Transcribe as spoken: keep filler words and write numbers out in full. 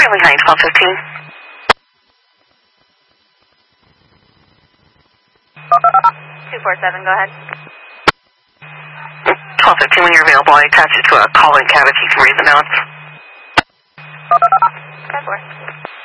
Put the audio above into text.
Riley nine twelve fifteen. two four seven, go ahead. twelve fifteen, when you're available, I attach it to a call-in tab if you can read the notes. ten four.